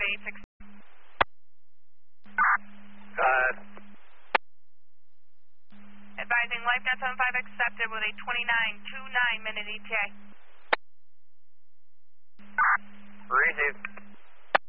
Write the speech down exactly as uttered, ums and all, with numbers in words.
eight six. Go ahead. Advising LifeNet seven five accepted with a twenty-nine two nine minute E T A. Received.